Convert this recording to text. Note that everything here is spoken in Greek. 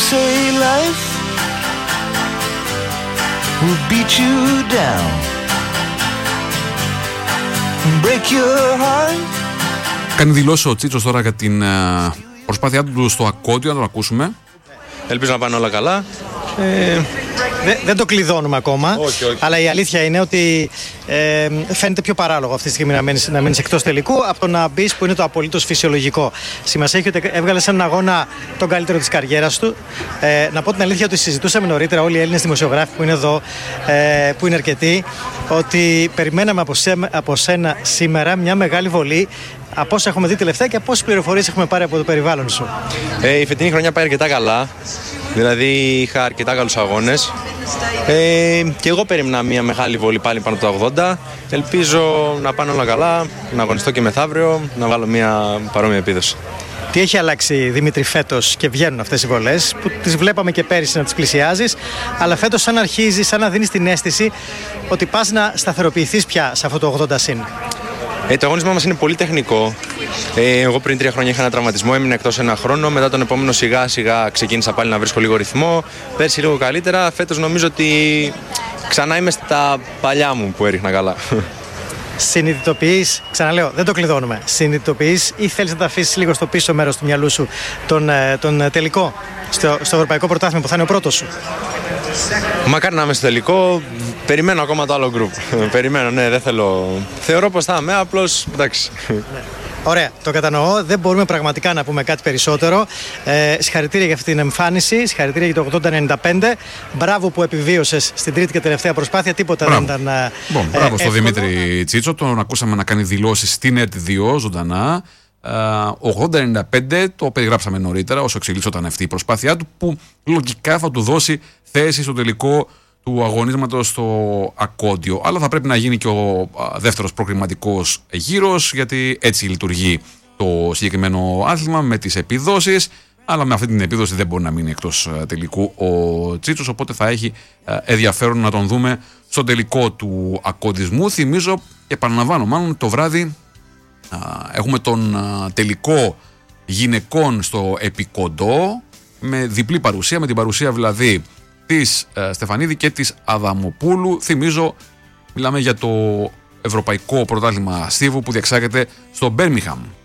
say life will beat you down, break your heart. Κάνει δηλώσει ο Τσίτσος τώρα για την προσπάθειά του στο ακόντιο, να τον ακούσουμε. Ελπίζω να πάνε όλα καλά. Δεν το κλειδώνουμε ακόμα. Όχι. Αλλά η αλήθεια είναι ότι φαίνεται πιο παράλογο αυτή τη στιγμή να μείνεις εκτός τελικού από το να μπεις, που είναι το απολύτως φυσιολογικό. Σημασία έχει ότι έβγαλε έναν αγώνα τον καλύτερο της καριέρας του. Να πω την αλήθεια ότι συζητούσαμε νωρίτερα όλοι οι Έλληνες δημοσιογράφοι που είναι εδώ, που είναι αρκετοί, ότι περιμέναμε από σένα σήμερα μια μεγάλη βολή από όσα έχουμε δει τελευταία και από όσες πληροφορίες έχουμε πάρει από το περιβάλλον σου. Η φετινή χρονιά πάει αρκετά καλά. Δηλαδή είχα αρκετά καλούς αγώνες. Και εγώ περίμενα μια μεγάλη βολή πάλι πάνω από τα 80. Ελπίζω να πάνε όλα καλά, να αγωνιστώ και μεθαύριο, να βάλω μια παρόμοια επίδοση. Τι έχει αλλάξει, Δημήτρη, φέτος και βγαίνουν αυτές οι βολές που τις βλέπαμε και πέρυσι να τις πλησιάζεις, αλλά φέτος σαν αρχίζεις, σαν να δίνεις την αίσθηση ότι πας να σταθεροποιηθείς πια σε αυτό το 80 συν? Το αγώνισμά μας είναι πολύ τεχνικό. Εγώ πριν 3 χρόνια είχα ένα τραυματισμό, έμεινα εκτός ένα χρόνο. Μετά τον επόμενο σιγά σιγά ξεκίνησα πάλι να βρίσκω λίγο ρυθμό. Πέρσι λίγο καλύτερα. Φέτος νομίζω ότι ξανά είμαι στα παλιά μου που έριχνα καλά. Συνειδητοποιείς, ξαναλέω, δεν το κλειδώνουμε. Συνειδητοποιείς ή θέλεις να τα αφήσεις λίγο στο πίσω μέρος του μυαλού σου τον τελικό στο Ευρωπαϊκό Πρωτάθλημα που θα είναι ο πρώτος σου? Μακάρι να είμαι στο τελικό. Περιμένω ακόμα το άλλο γκρουπ. Περιμένω, ναι, δεν θέλω. Θεωρώ πως θα είμαι, απλώς εντάξει. Ωραία, το κατανοώ. Δεν μπορούμε πραγματικά να πούμε κάτι περισσότερο. Συγχαρητήρια για αυτή την εμφάνιση. Συγχαρητήρια για το 80-95. Μπράβο που επιβίωσες στην τρίτη και τελευταία προσπάθεια. Τίποτα δεν ήταν. Μπράβο στο Δημήτρη Τσίτσο. Τον ακούσαμε να κάνει δηλώσεις στην ΕΡΤ2 ζωντανά. 80-95 το περιγράψαμε νωρίτερα όσο εξελίσσονταν αυτή η προσπάθειά του, που λογικά θα του δώσει θέση στο τελικό του αγωνίσματος στο ακόντιο. Αλλά θα πρέπει να γίνει και ο δεύτερος προκριματικός γύρος, γιατί έτσι λειτουργεί το συγκεκριμένο άθλημα με τις επιδόσεις. Αλλά με αυτή την επίδοση δεν μπορεί να μείνει εκτός τελικού ο Τσίτσος, οπότε θα έχει ενδιαφέρον να τον δούμε στο τελικό του ακοντισμού. Θυμίζω, επαναλαμβάνω, μάλλον το βράδυ έχουμε τον τελικό γυναικών στο επικοντό με διπλή παρουσία, με την παρουσία δηλαδή της Στεφανίδη και της Αδαμοπούλου. Θυμίζω, μιλάμε για το Ευρωπαϊκό Πρωτάθλημα Στίβου που διεξάγεται στο Μπέρμιγχαμ.